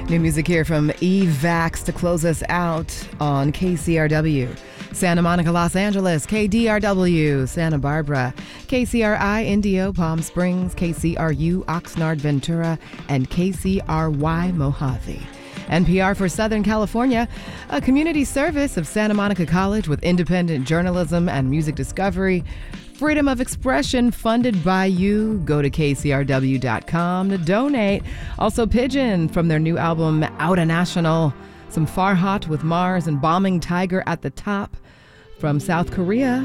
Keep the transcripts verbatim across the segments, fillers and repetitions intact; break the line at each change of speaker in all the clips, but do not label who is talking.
New music here from Evax to close us out on K C R W. Santa Monica, Los Angeles, K D R W, Santa Barbara, K C R I, Indio, Palm Springs, K C R U, Oxnard, Ventura, and K C R Y, Mojave. N P R for Southern California, a community service of Santa Monica College with independent journalism and music discovery. Freedom of expression funded by you. Go to K C R W dot com to donate. Also Pigeon from their new album Outta National. Some Farhat with Mars and Bombing Tiger at the top from South Korea.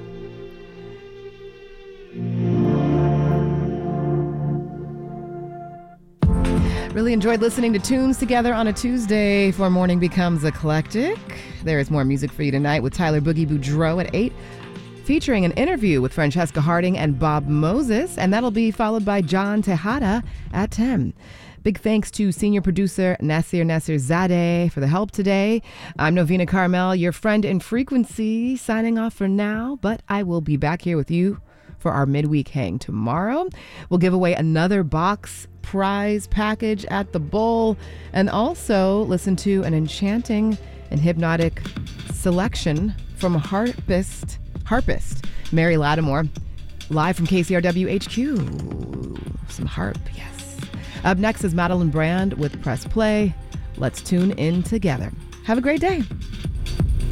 Really enjoyed listening to tunes together on a Tuesday for Morning Becomes Eclectic. There is more music for you tonight with Tyler Boogie Boudreaux at eight, featuring an interview with Francesca Harding and Bob Moses, and that'll be followed by John Tejada at ten. Big thanks to senior producer Nasir Nasir Zadeh for the help today. I'm Novena Carmel, your friend in frequency, signing off for now, but I will be back here with you for our midweek hang tomorrow. We'll give away another box prize package at the bowl and also listen to an enchanting and hypnotic selection from harpist, harpist Mary Lattimore, live from K C R W H Q. Some harp, yes. Up next is Madeline Brand with Press Play. Let's tune in together. Have a great day.